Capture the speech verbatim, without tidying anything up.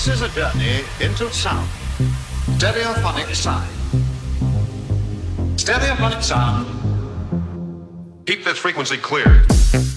This is a journey into sound. Stereophonic sound. Stereophonic sound. Keep this frequency clear.